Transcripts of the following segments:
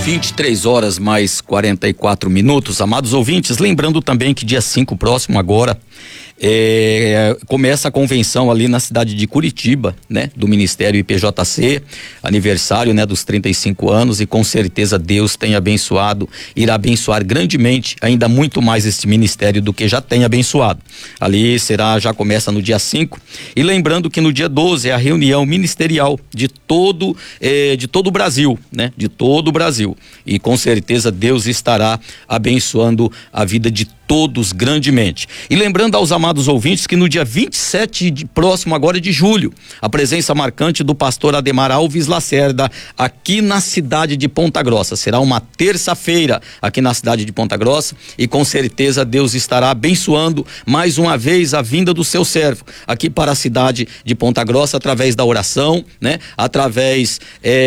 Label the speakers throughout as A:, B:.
A: 23 horas mais 44 minutos, amados ouvintes, lembrando também que dia 5 próximo agora começa a convenção ali na cidade de Curitiba, né? Do Ministério IPJC, aniversário, né? Dos 35 anos, e com certeza Deus tem abençoado, irá abençoar grandemente, ainda muito mais este ministério do que já tem abençoado. Ali já começa no dia 5, e lembrando que no dia 12 é a reunião ministerial de todo o Brasil, né? De todo o Brasil, e com certeza Deus estará abençoando a vida de todos grandemente. E lembrando aos amados ouvintes que no dia 27 próximo agora de julho, a presença marcante do pastor Ademar Alves Lacerda aqui na cidade de Ponta Grossa. Será uma terça-feira aqui na cidade de Ponta Grossa, e com certeza Deus estará abençoando mais uma vez a vinda do seu servo aqui para a cidade de Ponta Grossa, através da oração, né? Através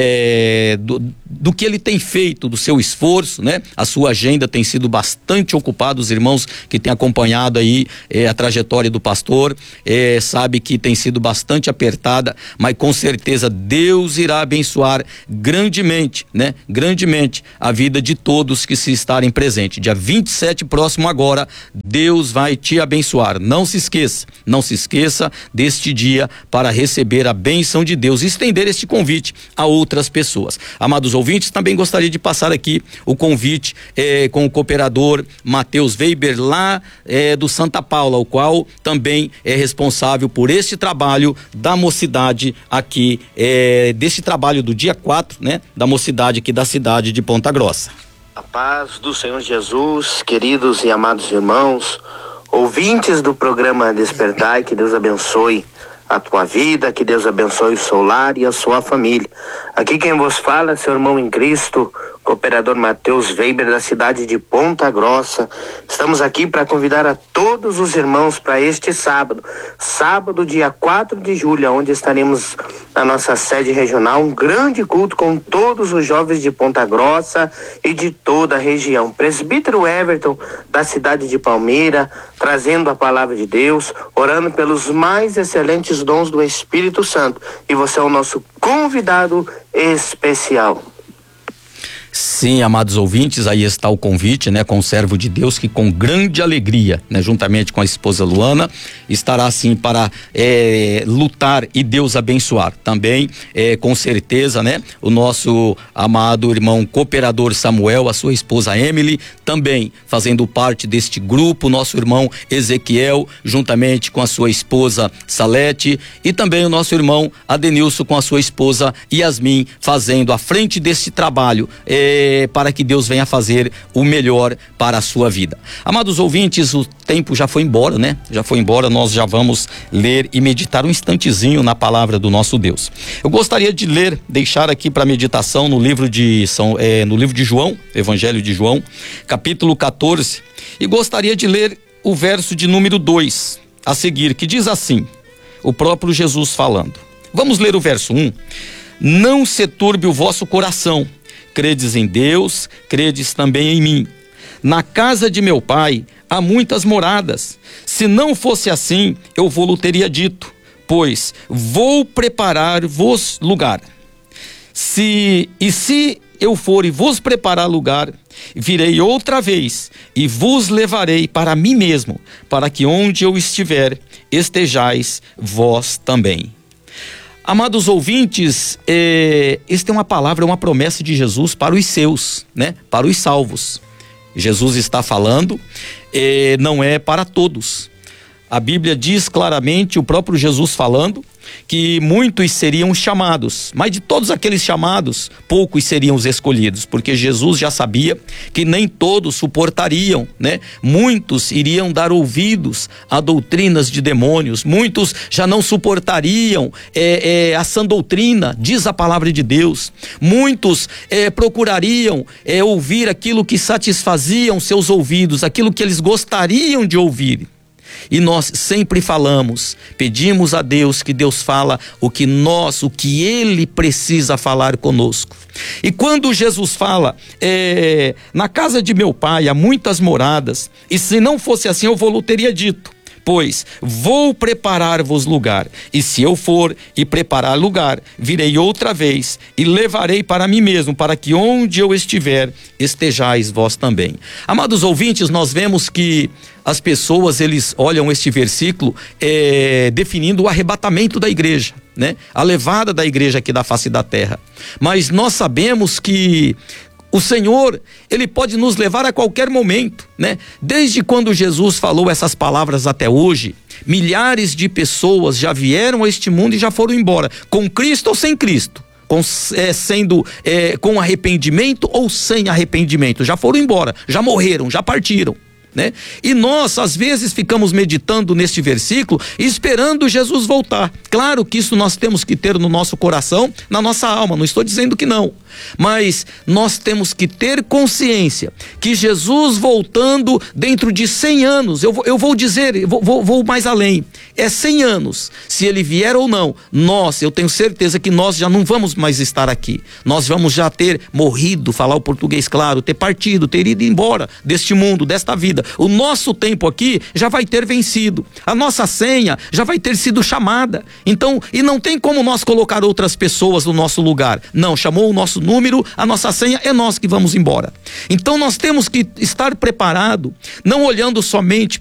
A: do que ele tem feito, do seu esforço, né? A sua agenda tem sido bastante ocupada. Os irmãos que têm acompanhado aí a trajetória do pastor sabe que tem sido bastante apertada, mas com certeza Deus irá abençoar grandemente, né? Grandemente a vida de todos que se estarem presentes. Dia 27 próximo agora, Deus vai te abençoar. Não se esqueça deste dia para receber a bênção de Deus e estender este convite a outras pessoas. Amados ouvintes, também gostaria de passar aqui o convite com o cooperador Matheus Weber, lá do Santa Paula, o qual também é responsável por este trabalho da mocidade aqui, deste trabalho do dia 4, né? Da mocidade aqui da cidade de Ponta Grossa.
B: A paz do Senhor Jesus, queridos e amados irmãos, ouvintes do programa Despertai, que Deus abençoe a tua vida, que Deus abençoe o seu lar e a sua família. Aqui quem vos fala é seu irmão em Cristo, cooperador Matheus Weber, da cidade de Ponta Grossa. Estamos aqui para convidar a todos os irmãos para este sábado, dia 4 de julho, onde estaremos na nossa sede regional, um grande culto com todos os jovens de Ponta Grossa e de toda a região. Presbítero Everton, da cidade de Palmeira, trazendo a palavra de Deus, orando pelos mais excelentes dons do Espírito Santo. E você é o nosso convidado especial.
A: Sim, amados ouvintes, aí está o convite, né? Com o servo de Deus que com grande alegria, né? Juntamente com a esposa Luana, estará assim para lutar e Deus abençoar. Também, com certeza, né? O nosso amado irmão cooperador Samuel, a sua esposa Emily, também fazendo parte deste grupo, nosso irmão Ezequiel, juntamente com a sua esposa Salete, e também o nosso irmão Adenilson com a sua esposa Yasmin, fazendo à frente deste trabalho, para que Deus venha fazer o melhor para a sua vida. Amados ouvintes, o tempo já foi embora, né? Já foi embora, nós já vamos ler e meditar um instantezinho na palavra do nosso Deus. Eu gostaria de deixar aqui para meditação no livro de João, Evangelho de João, capítulo 14, e gostaria de ler o verso de número 2 a seguir, que diz assim, o próprio Jesus falando. Vamos ler o verso 1. Não se turbe o vosso coração. Credes em Deus, credes também em mim. Na casa de meu pai há muitas moradas. Se não fosse assim, eu vou-lo teria dito, pois vou preparar-vos lugar. Se eu for e vos preparar lugar, virei outra vez e vos levarei para mim mesmo, para que onde eu estiver, estejais vós também. Amados ouvintes, esta é uma palavra, uma promessa de Jesus para os seus, né? Para os salvos. Jesus está falando, não é para todos. A Bíblia diz claramente, o próprio Jesus falando, que muitos seriam chamados, mas de todos aqueles chamados, poucos seriam os escolhidos, porque Jesus já sabia que nem todos suportariam, né? Muitos iriam dar ouvidos a doutrinas de demônios, muitos já não suportariam a sã doutrina, diz a palavra de Deus, muitos procurariam ouvir aquilo que satisfaziam seus ouvidos, aquilo que eles gostariam de ouvir. E nós sempre falamos, pedimos a Deus que Deus fala o que Ele precisa falar conosco. E quando Jesus fala, na casa de meu pai há muitas moradas, e se não fosse assim eu vou-lhe teria dito, Pois vou preparar-vos lugar, e se eu for e preparar lugar, virei outra vez e levarei para mim mesmo, para que onde eu estiver, estejais vós também. Amados ouvintes, nós vemos que as pessoas, eles olham este versículo definindo o arrebatamento da igreja, né? A levada da igreja aqui da face da terra. Mas nós sabemos que o Senhor, Ele pode nos levar a qualquer momento, né? Desde quando Jesus falou essas palavras até hoje, milhares de pessoas já vieram a este mundo e já foram embora, com Cristo ou sem Cristo. Com arrependimento ou sem arrependimento, já foram embora, já morreram, já partiram, né? E nós às vezes ficamos meditando neste versículo e esperando Jesus voltar. Claro que isso nós temos que ter no nosso coração, na nossa alma, não estou dizendo que não, mas nós temos que ter consciência que Jesus voltando dentro de 100 anos, eu vou dizer, vou mais além, 100 anos, se ele vier ou não, eu tenho certeza que nós já não vamos mais estar aqui, nós vamos já ter morrido, falar o português claro, ter partido, ter ido embora deste mundo, desta vida. O nosso tempo aqui já vai ter vencido, a nossa senha já vai ter sido chamada, então, e não tem como nós colocar outras pessoas no nosso lugar, não, chamou o nosso número, a nossa senha, é nós que vamos embora. Então nós temos que estar preparado, não olhando somente